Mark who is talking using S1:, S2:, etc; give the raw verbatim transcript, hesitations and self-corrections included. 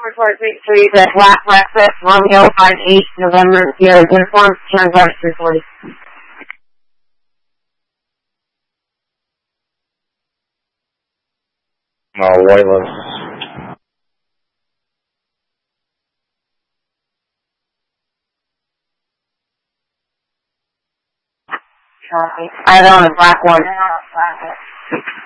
S1: Report three three, the Black Breakfast, Romeo five eight, November, your uniform, turns out three forty.
S2: No, wireless.
S1: Copy. I don't have a black one.